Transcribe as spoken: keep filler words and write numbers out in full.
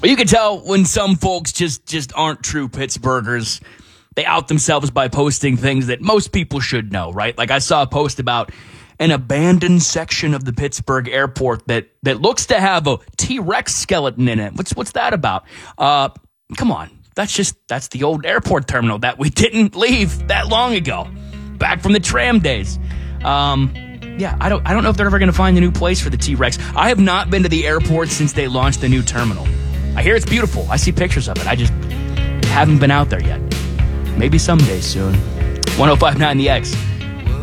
You can tell when some folks just, just aren't true Pittsburghers. They out themselves by posting things that most people should know, right? Like I saw a post about an abandoned section of the Pittsburgh airport that, that looks to have a T-Rex skeleton in it. What's what's that about? Uh, come on. That's just, that's the old airport terminal that we didn't leave that long ago. Back from the tram days. Um, yeah, I don't I don't know if they're ever going to find a new place for the T-Rex. I have not been to the airport since they launched the new terminal. I hear it's beautiful. I see pictures of it. I just haven't been out there yet. Maybe someday soon. one oh five point nine The X.